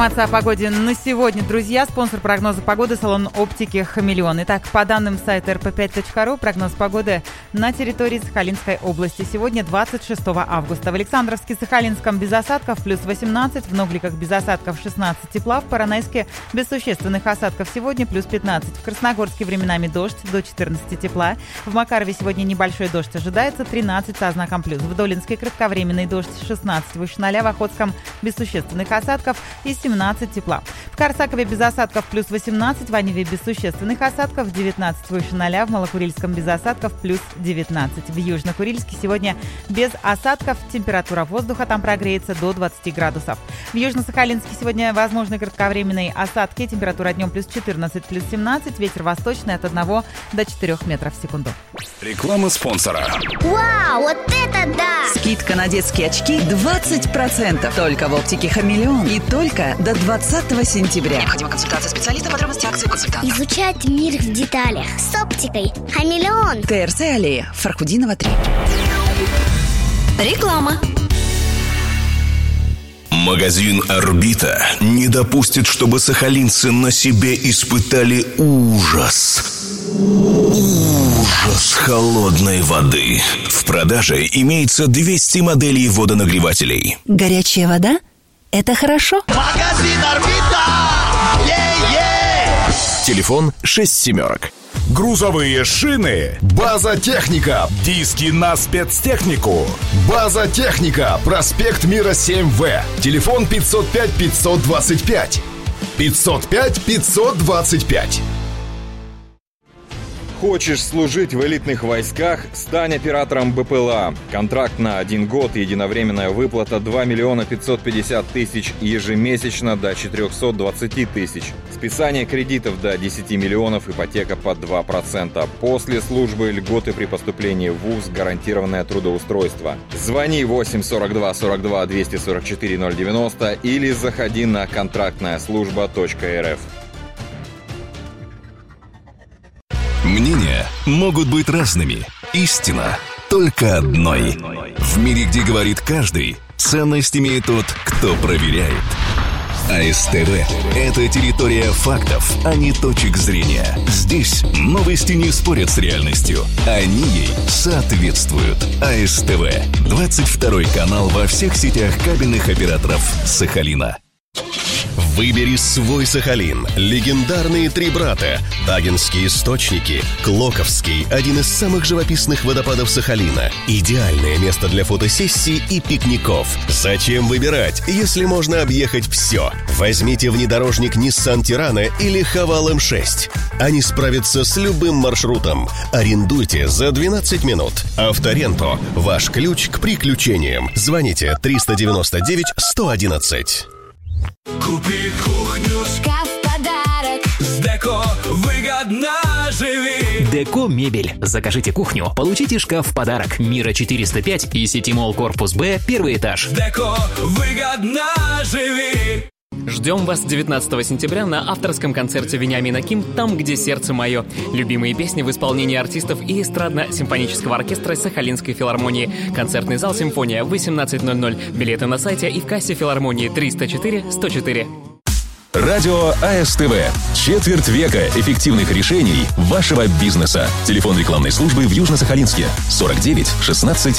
О погоде на сегодня, друзья. Спонсор прогноза погоды — салон оптики «Хамелеон». Итак, по данным сайта rp5.ru, прогноз погоды на территории Сахалинской области. Сегодня 26 августа. В Александровске, Сахалинском без осадков плюс 18, в Ногликах без осадков 16 тепла, в Поронайске без существенных осадков сегодня плюс 15, в Красногорске временами дождь до 14 тепла, в Макарове сегодня небольшой дождь ожидается 13 со знаком плюс, в Долинске кратковременный дождь 16, выше 0, в Охотском без существенных осадков и 17 тепла. В Корсакове без осадков плюс 18, в Аниве без существенных осадков 19 выше 0, в Малокурильском без осадков плюс 19. В Южно-Курильске сегодня без осадков, температура воздуха там прогреется до 20 градусов. В Южно-Сахалинске сегодня возможны кратковременные осадки, температура днем плюс 14, плюс 17, ветер восточный от 1 до 4 метров в секунду. Реклама спонсора. Вау, вот это да! Скидка на детские очки 20%. Только в оптике «Хамелеон». И только до 20 сентября. Необходима консультация специалиста, подробности акции, консультант. Изучать мир в деталях с оптикой «Хамелеон». ТРЦ аллея, Фархудинова, 3. Реклама. Магазин «Орбита» не допустит, чтобы сахалинцы на себе испытали ужас. Ужас холодной воды. В продаже имеется 200 моделей водонагревателей. Горячая вода? Это хорошо. Магазин «Орбита». Телефон 67. Грузовые шины, база техника, диски на спецтехнику. База техника, проспект Мира 7В. Телефон 505 525. 505 525. Хочешь служить в элитных войсках? Стань оператором БПЛА. Контракт на 1 год, единовременная выплата 2 550 000 ежемесячно до 420 000. Списание кредитов до 10 миллионов, ипотека под 2%. После службы льготы при поступлении в ВУЗ, гарантированное трудоустройство. Звони 8 42 42 244 090 или заходи на контрактная-служба.рф. Мнения могут быть разными. Истина только одной. В мире, где говорит каждый, ценность имеет тот, кто проверяет. АСТВ – это территория фактов, а не точек зрения. Здесь новости не спорят с реальностью. Они ей соответствуют. АСТВ – 22-й канал во всех сетях кабельных операторов Сахалина. Выбери свой Сахалин. Легендарные три брата. Тагинские источники. Клоковский, один из самых живописных водопадов Сахалина. Идеальное место для фотосессий и пикников. Зачем выбирать, если можно объехать все? Возьмите внедорожник Nissan Tirana или Haval M6. Они справятся с любым маршрутом. Арендуйте за 12 минут. Авторенто. Ваш ключ к приключениям. Звоните 399 111. Купи кухню, Шкаф в подарок. с Деко выгодно живи. Деко мебель. Закажите кухню, получите шкаф в подарок. Мира 405 и Ситимолл корпус Б, 1 этаж. Деко выгодно живи. Ждем вас 19 сентября на авторском концерте Вениамина Ким «Там, где сердце мое». Любимые песни в исполнении артистов и эстрадно-симфонического оркестра Сахалинской филармонии. Концертный зал «Симфония» в 18:00. Билеты на сайте и в кассе филармонии 304 104. Радио АСТВ. Четверть века эффективных решений вашего бизнеса. Телефон рекламной службы в Южно-Сахалинске 49 16